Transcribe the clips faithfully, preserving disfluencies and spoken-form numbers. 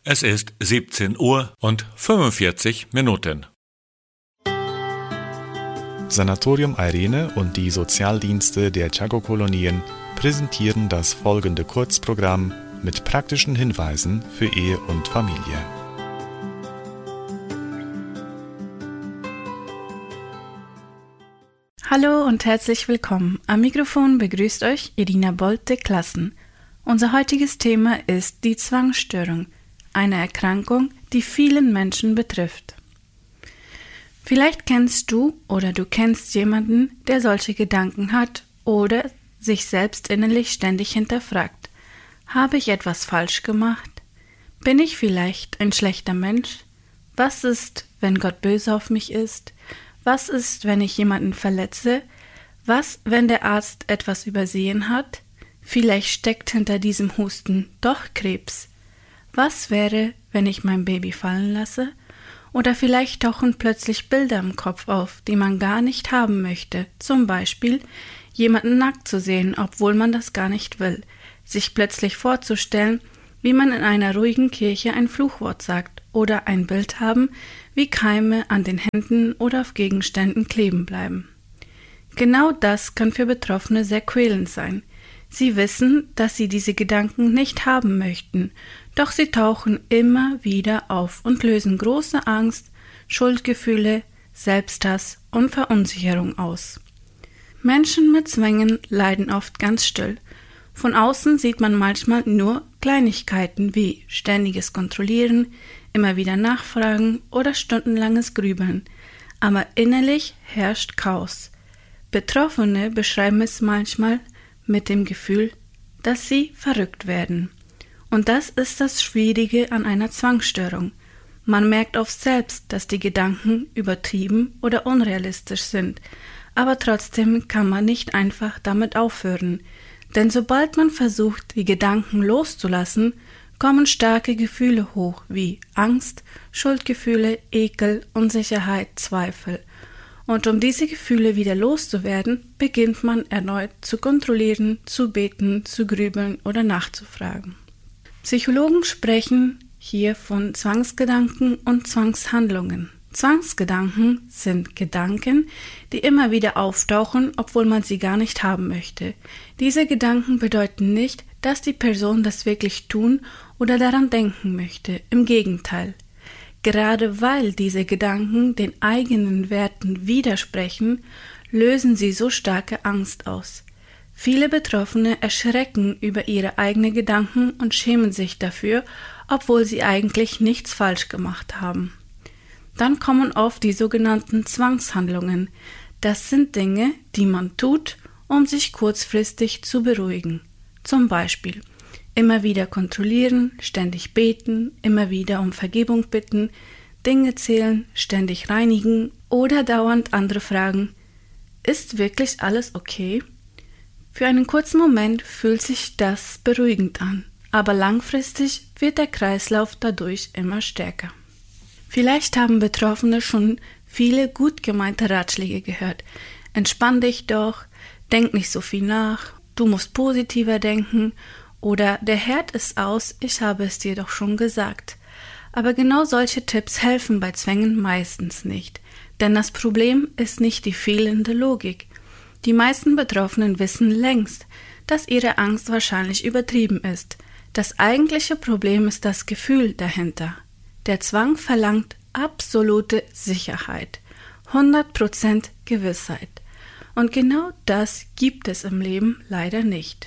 Es ist siebzehn Uhr und fünfundvierzig Minuten. Sanatorium Irene und die Sozialdienste der Tchago-Kolonien präsentieren das folgende Kurzprogramm mit praktischen Hinweisen für Ehe und Familie. Hallo und herzlich willkommen. Am Mikrofon begrüßt euch Irina Bolte-Klassen. Unser heutiges Thema ist die Zwangsstörung, eine Erkrankung, die vielen Menschen betrifft. Vielleicht kennst du oder du kennst jemanden, der solche Gedanken hat oder sich selbst innerlich ständig hinterfragt. Habe ich etwas falsch gemacht? Bin ich vielleicht ein schlechter Mensch? Was ist, wenn Gott böse auf mich ist? Was ist, wenn ich jemanden verletze? Was, wenn der Arzt etwas übersehen hat? Vielleicht steckt hinter diesem Husten doch Krebs. Was wäre, wenn ich mein Baby fallen lasse? Oder vielleicht tauchen plötzlich Bilder im Kopf auf, die man gar nicht haben möchte. Zum Beispiel, jemanden nackt zu sehen, obwohl man das gar nicht will. Sich plötzlich vorzustellen, wie man in einer ruhigen Kirche ein Fluchwort sagt. Oder ein Bild haben, wie Keime an den Händen oder auf Gegenständen kleben bleiben. Genau das kann für Betroffene sehr quälend sein. Sie wissen, dass sie diese Gedanken nicht haben möchten, doch sie tauchen immer wieder auf und lösen große Angst, Schuldgefühle, Selbsthass und Verunsicherung aus. Menschen mit Zwängen leiden oft ganz still. Von außen sieht man manchmal nur Kleinigkeiten wie ständiges Kontrollieren, immer wieder nachfragen oder stundenlanges Grübeln, aber innerlich herrscht Chaos. Betroffene beschreiben es manchmal mit dem Gefühl, dass sie verrückt werden. Und das ist das Schwierige an einer Zwangsstörung. Man merkt oft selbst, dass die Gedanken übertrieben oder unrealistisch sind, aber trotzdem kann man nicht einfach damit aufhören. Denn sobald man versucht, die Gedanken loszulassen, kommen starke Gefühle hoch wie Angst, Schuldgefühle, Ekel, Unsicherheit, Zweifel. Und um diese Gefühle wieder loszuwerden, beginnt man erneut zu kontrollieren, zu beten, zu grübeln oder nachzufragen. Psychologen sprechen hier von Zwangsgedanken und Zwangshandlungen. Zwangsgedanken sind Gedanken, die immer wieder auftauchen, obwohl man sie gar nicht haben möchte. Diese Gedanken bedeuten nicht, dass die Person das wirklich tun oder daran denken möchte. Im Gegenteil. Gerade weil diese Gedanken den eigenen Werten widersprechen, lösen sie so starke Angst aus. Viele Betroffene erschrecken über ihre eigenen Gedanken und schämen sich dafür, obwohl sie eigentlich nichts falsch gemacht haben. Dann kommen oft die sogenannten Zwangshandlungen. Das sind Dinge, die man tut, um sich kurzfristig zu beruhigen. Zum Beispiel immer wieder kontrollieren, ständig beten, immer wieder um Vergebung bitten, Dinge zählen, ständig reinigen oder dauernd andere fragen, ist wirklich alles okay? Für einen kurzen Moment fühlt sich das beruhigend an, aber langfristig wird der Kreislauf dadurch immer stärker. Vielleicht haben Betroffene schon viele gut gemeinte Ratschläge gehört. Entspann dich doch, denk nicht so viel nach, du musst positiver denken oder der Herd ist aus, ich habe es dir doch schon gesagt. Aber genau solche Tipps helfen bei Zwängen meistens nicht, denn das Problem ist nicht die fehlende Logik. Die meisten Betroffenen wissen längst, dass ihre Angst wahrscheinlich übertrieben ist. Das eigentliche Problem ist das Gefühl dahinter. Der Zwang verlangt absolute Sicherheit, hundert Prozent Gewissheit. Und genau das gibt es im Leben leider nicht.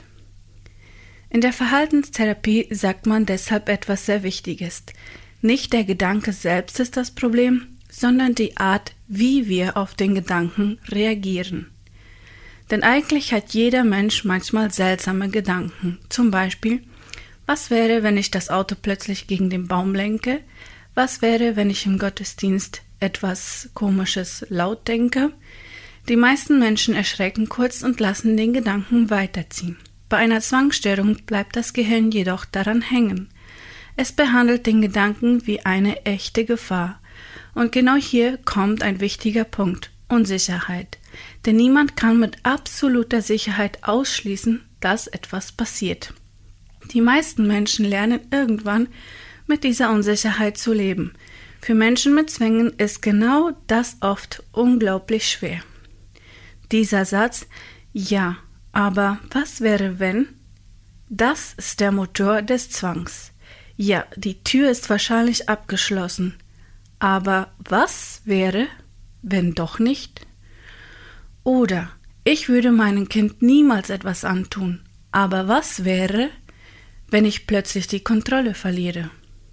In der Verhaltenstherapie sagt man deshalb etwas sehr Wichtiges. Nicht der Gedanke selbst ist das Problem, sondern die Art, wie wir auf den Gedanken reagieren. Denn eigentlich hat jeder Mensch manchmal seltsame Gedanken. Zum Beispiel, was wäre, wenn ich das Auto plötzlich gegen den Baum lenke? Was wäre, wenn ich im Gottesdienst etwas Komisches laut denke? Die meisten Menschen erschrecken kurz und lassen den Gedanken weiterziehen. Bei einer Zwangsstörung bleibt das Gehirn jedoch daran hängen. Es behandelt den Gedanken wie eine echte Gefahr. Und genau hier kommt ein wichtiger Punkt: Unsicherheit. Denn niemand kann mit absoluter Sicherheit ausschließen, dass etwas passiert. Die meisten Menschen lernen irgendwann, mit dieser Unsicherheit zu leben. Für Menschen mit Zwängen ist genau das oft unglaublich schwer. Dieser Satz, ja, aber was wäre wenn? Das ist der Motor des Zwangs. Ja, die Tür ist wahrscheinlich abgeschlossen. Aber was wäre, wenn doch nicht? Oder ich würde meinem Kind niemals etwas antun. Aber was wäre, wenn ich plötzlich die Kontrolle verliere?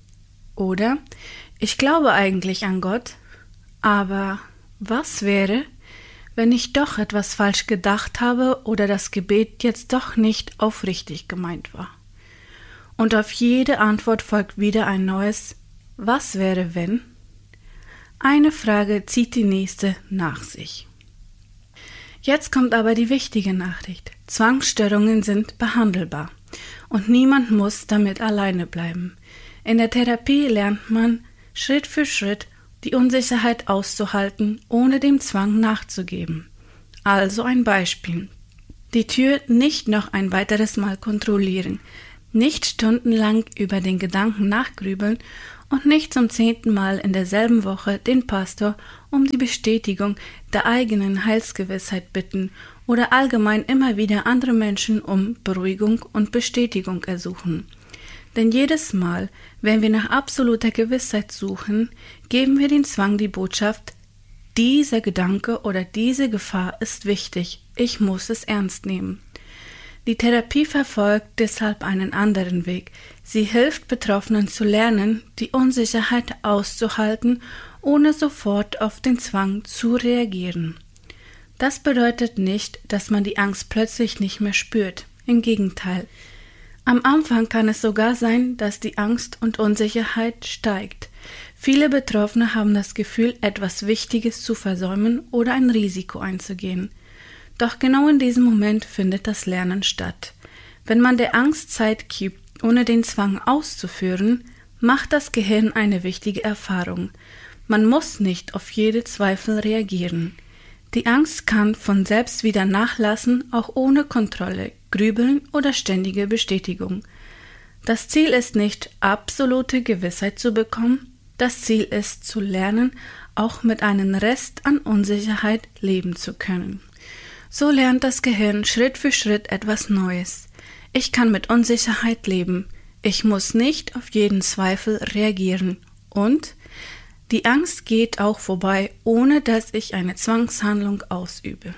Oder ich glaube eigentlich an Gott, aber was wäre, wenn ich doch etwas falsch gedacht habe oder das Gebet jetzt doch nicht aufrichtig gemeint war? Und auf jede Antwort folgt wieder ein neues Was wäre wenn? Eine Frage zieht die nächste nach sich. Jetzt kommt aber die wichtige Nachricht. Zwangsstörungen sind behandelbar und niemand muss damit alleine bleiben. In der Therapie lernt man Schritt für Schritt die Unsicherheit auszuhalten, ohne dem Zwang nachzugeben. Also ein Beispiel. Die Tür nicht noch ein weiteres Mal kontrollieren, nicht stundenlang über den Gedanken nachgrübeln und nicht zum zehnten Mal in derselben Woche den Pastor um die Bestätigung der eigenen Heilsgewissheit bitten oder allgemein immer wieder andere Menschen um Beruhigung und Bestätigung ersuchen. Denn jedes Mal, wenn wir nach absoluter Gewissheit suchen, geben wir den Zwang die Botschaft, dieser Gedanke oder diese Gefahr ist wichtig, ich muss es ernst nehmen. Die Therapie verfolgt deshalb einen anderen Weg. Sie hilft Betroffenen zu lernen, die Unsicherheit auszuhalten, ohne sofort auf den Zwang zu reagieren. Das bedeutet nicht, dass man die Angst plötzlich nicht mehr spürt. Im Gegenteil. Am Anfang kann es sogar sein, dass die Angst und Unsicherheit steigt. Viele Betroffene haben das Gefühl, etwas Wichtiges zu versäumen oder ein Risiko einzugehen. Doch genau in diesem Moment findet das Lernen statt. Wenn man der Angst Zeit gibt, ohne den Zwang auszuführen, macht das Gehirn eine wichtige Erfahrung. Man muss nicht auf jede Zweifel reagieren. Die Angst kann von selbst wieder nachlassen, auch ohne Kontrolle, Grübeln oder ständige Bestätigung. Das Ziel ist nicht, absolute Gewissheit zu bekommen, das Ziel ist, zu lernen, auch mit einem Rest an Unsicherheit leben zu können. So lernt das Gehirn Schritt für Schritt etwas Neues. Ich kann mit Unsicherheit leben. Ich muss nicht auf jeden Zweifel reagieren. Und die Angst geht auch vorbei, ohne dass ich eine Zwangshandlung ausübe.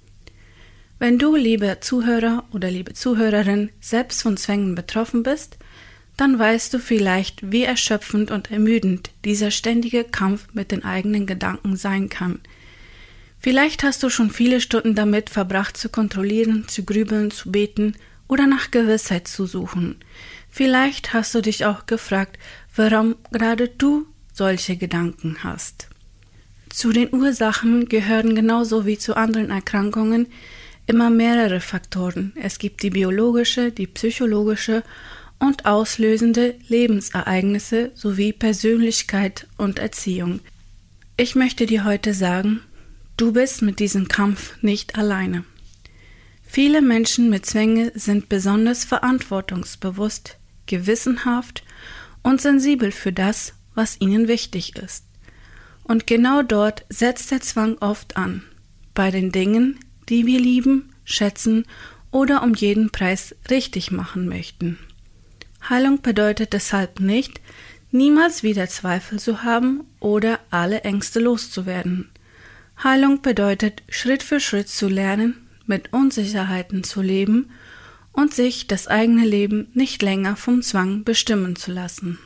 Wenn du, lieber Zuhörer oder liebe Zuhörerin, selbst von Zwängen betroffen bist, dann weißt du vielleicht, wie erschöpfend und ermüdend dieser ständige Kampf mit den eigenen Gedanken sein kann. Vielleicht hast du schon viele Stunden damit verbracht, zu kontrollieren, zu grübeln, zu beten oder nach Gewissheit zu suchen. Vielleicht hast du dich auch gefragt, warum gerade du solche Gedanken hast. Zu den Ursachen gehören genauso wie zu anderen Erkrankungen immer mehrere Faktoren. Es gibt die biologische, die psychologische und auslösende Lebensereignisse sowie Persönlichkeit und Erziehung. Ich möchte dir heute sagen, du bist mit diesem Kampf nicht alleine. Viele Menschen mit Zwängen sind besonders verantwortungsbewusst, gewissenhaft und sensibel für das, was ihnen wichtig ist. Und genau dort setzt der Zwang oft an, bei den Dingen, die wir lieben, schätzen oder um jeden Preis richtig machen möchten. Heilung bedeutet deshalb nicht, niemals wieder Zweifel zu haben oder alle Ängste loszuwerden. Heilung bedeutet, Schritt für Schritt zu lernen, mit Unsicherheiten zu leben und sich das eigene Leben nicht länger vom Zwang bestimmen zu lassen.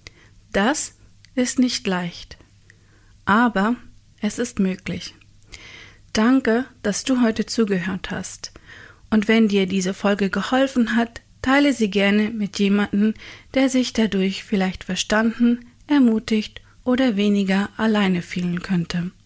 Das ist nicht leicht, aber es ist möglich. Danke, dass du heute zugehört hast. Und wenn dir diese Folge geholfen hat, teile sie gerne mit jemandem, der sich dadurch vielleicht verstanden, ermutigt oder weniger alleine fühlen könnte.